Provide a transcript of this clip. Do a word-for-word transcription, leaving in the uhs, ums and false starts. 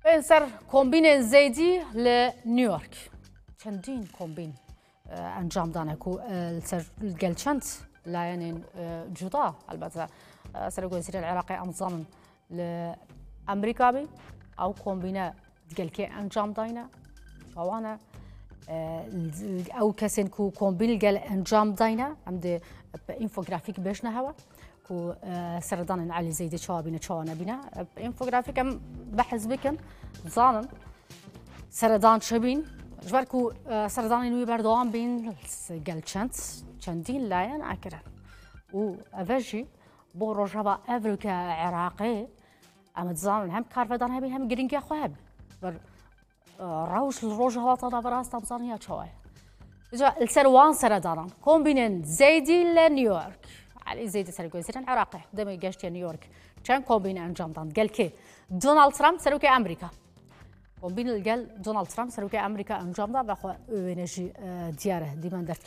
سەر کۆمبینێن زەیدی لە نیویۆرک چەندین کۆمبین ئەنجامدانێک و سەر گەل چەند لایەنێن جودا ئەلبەتە سەرۆکوەزیرە العێراقی ئەمزانن لە ئەمریکا بێ ئەو کۆمبینە گەلکێ ئەنجام داینە ئەوانە ئەو کەسێن و کۆمبیل گەل ئەنجام داینە ئەم دێ ئینفۆگرافیک بێژنە هەوە و سەردانن علی زەیدی چاوابینە چاوانە بینە ئینفۆگرافیک ئەم بەحث بکەن زانن سەردان چەبین ژبەر و سەردانی نوێی بەردەوام بین گەل چەند چەندین لایەن ئاکرن و ئەڤەژی بۆ ڕۆژەوە ئەڤروکە عێراقی ئەمە دزانن هەم کارڤەدان هەبین هەم گرنگیا خۆ هەبن بەر ڕەوش ڕۆژ هەڵاتەدا بەڕاستە بزانیا چاوایە سەر وان سەردانان کۆمبینێن زەیدی لە نیویۆرک علی زەیدی سەرۆکوەزیرە العێراقی دەمەی گەشتیە نیویۆرک چەند کۆمبینە ئەنجامدان گەلکێ دۆناڵد ترامپ سەرۆکی ئەمریکا کۆمبین لەگەل دۆناڵد ترامپ سەرۆکی ئەمریکا ئەنجامدا بەخوا وێنەژی دیارە دیمان دەرکە